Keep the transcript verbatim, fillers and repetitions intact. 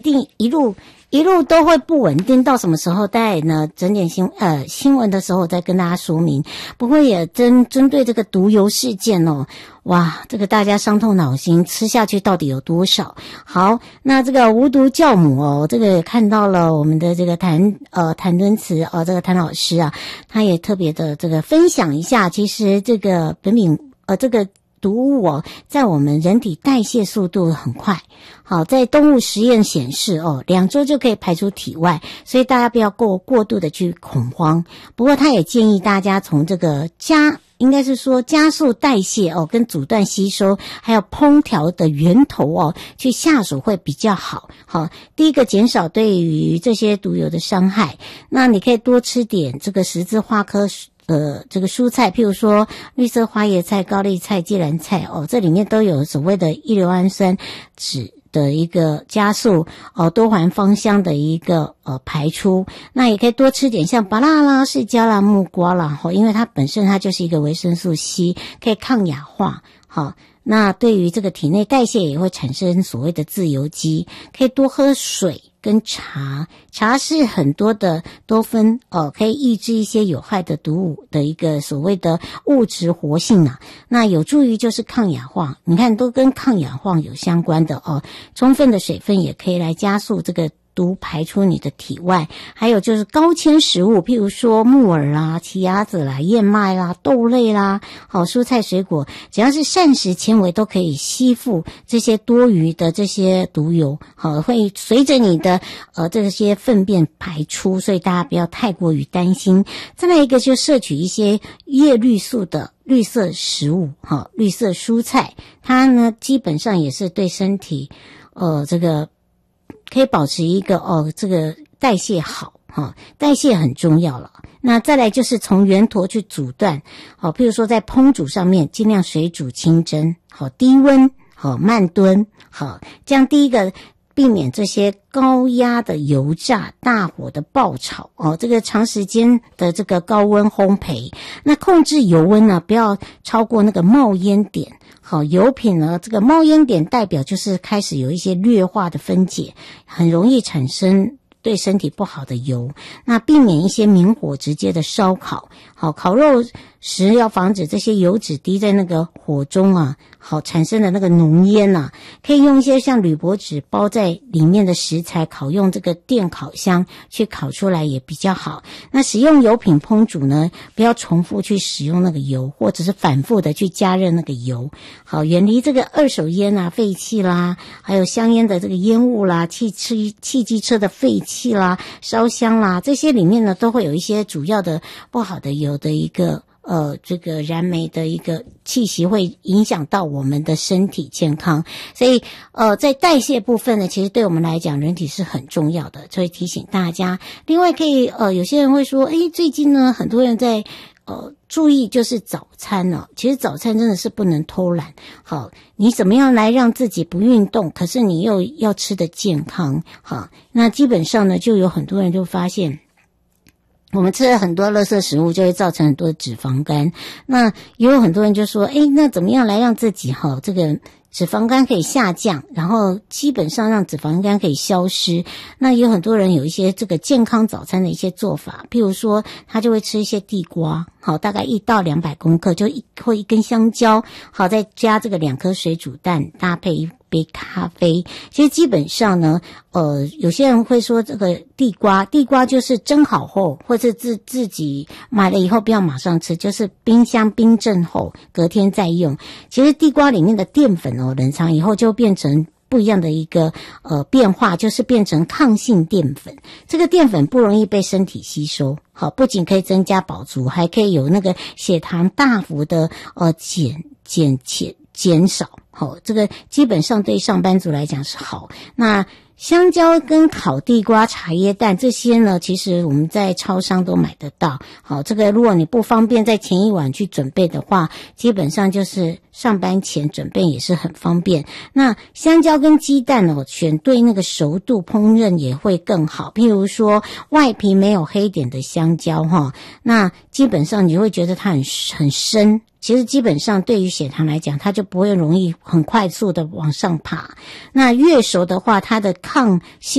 定一路一路都会不稳定，到什么时候待呢？整点新呃新闻的时候再跟大家说明。不过也针针对这个毒油事件哦，哇，这个大家伤透脑筋，吃下去到底有多少？好，那这个无毒酵母哦，这个也看到了我们的这个谭呃谭敦慈哦，这个谭老师啊，他也特别的这个分享一下，其实这个苯丙呃这个毒物哦，在我们人体代谢速度很快。好，在动物实验显示哦，两周就可以排出体外，所以大家不要过过度的去恐慌。不过他也建议大家从这个加应该是说加速代谢哦，跟阻断吸收，还有烹调的源头哦，去下手会比较好。好，第一个减少对于这些毒油的伤害，那你可以多吃点这个十字花科呃，这个蔬菜，譬如说绿色花椰菜、高丽菜、芥蓝菜哦，这里面都有所谓的异硫氨酸酯的一个加速哦多环芳香的一个呃排出。那也可以多吃点像芭乐啦、释迦啦、木瓜啦，哦，因为它本身它就是一个维生素 C， 可以抗氧化。好，那对于这个体内代谢也会产生所谓的自由基，可以多喝水。跟茶，茶是很多的多酚哦，可以抑制一些有害的毒物的一个所谓的物质活性啊，那有助于就是抗氧化，你看都跟抗氧化有相关的哦，充分的水分也可以来加速这个毒排出你的体外。还有就是高纤食物，譬如说木耳啦、奇亚籽啦、燕麦啦、豆类啦，好，蔬菜水果，只要是膳食纤维都可以吸附这些多余的这些毒油，好，会随着你的呃这些粪便排出，所以大家不要太过于担心。再来一个就摄取一些叶绿素的绿色食物，好，绿色蔬菜，它呢基本上也是对身体呃这个可以保持一个哦，这个代谢好哈，代谢很重要了。那再来就是从源头去阻断，好，譬如说在烹煮上面尽量水煮清蒸，好，低温，好，慢炖，好，这样第一个避免这些高压的油炸、大火的爆炒哦，这个长时间的这个高温烘焙，那控制油温呢，不要超过那个冒烟点。好，油品呢，这个冒烟点代表就是开始有一些劣化的分解，很容易产生对身体不好的油。那避免一些明火直接的烧烤，好，烤肉时要防止这些油脂滴在那个火中啊，好产生的那个浓烟啊，可以用一些像铝箔纸包在里面的食材烤，用这个电烤箱去烤出来也比较好。那使用油品烹煮呢，不要重复去使用那个油，或者是反复的去加热那个油。好，远离这个二手烟啊、废气啦，还有香烟的这个烟雾啦、汽车汽机车的废气啦、烧香啦，这些里面呢都会有一些主要的不好的油的一个呃，这个燃煤的一个气息，会影响到我们的身体健康。所以呃，在代谢部分呢，其实对我们来讲人体是很重要的，所以提醒大家。另外可以呃，有些人会说，诶，最近呢很多人在呃注意就是早餐哦，其实早餐真的是不能偷懒。好，你怎么样来让自己不运动，可是你又要吃得健康？好，那基本上呢，就有很多人就发现，我们吃了很多垃圾食物，就会造成很多的脂肪肝。那也有很多人就说，诶，那怎么样来让自己哈这个脂肪肝可以下降，然后基本上让脂肪肝可以消失？那有很多人有一些这个健康早餐的一些做法，譬如说他就会吃一些地瓜，好，大概一到两百公克，就一或一根香蕉，好，再加这个两颗水煮蛋，搭配一杯咖啡。其实基本上呢，呃，有些人会说这个地瓜，地瓜就是蒸好后，或者自自己买了以后不要马上吃，就是冰箱冰镇后，隔天再用。其实地瓜里面的淀粉哦，冷藏以后就变成不一样的一个呃变化，就是变成抗性淀粉。这个淀粉不容易被身体吸收，好，不仅可以增加饱足，还可以有那个血糖大幅的呃减减减减少。好，这个基本上对上班族来讲是好。那香蕉跟烤地瓜、茶叶蛋这些呢，其实我们在超商都买得到。好，这个如果你不方便在前一晚去准备的话，基本上就是上班前准备也是很方便。那香蕉跟鸡蛋哦，选对那个熟度烹饪也会更好。譬如说外皮没有黑点的香蕉哈，那基本上你会觉得它很很深。其实基本上对于血糖来讲，它就不会容易很快速的往上爬。那越熟的话，它的抗性